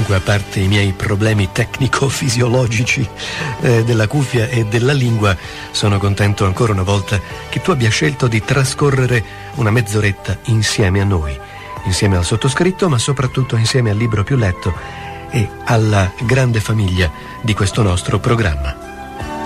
Comunque, a parte i miei problemi tecnico-fisiologici della cuffia e della lingua, sono contento ancora una volta che tu abbia scelto di trascorrere una mezz'oretta insieme a noi, insieme al sottoscritto, ma soprattutto insieme al libro più letto e alla grande famiglia di questo nostro programma.